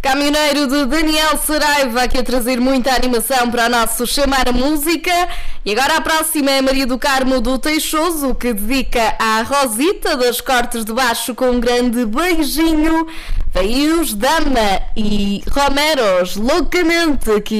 Caminhoneiro de Daniel Saraiva, aqui a trazer muita animação para o nosso Chamar a Música. E agora a próxima é Maria do Carmo do Teixoso, que dedica à Rosita das Cortes de Baixo com um grande beijinho. Veio os Dama e Romeros, loucamente aqui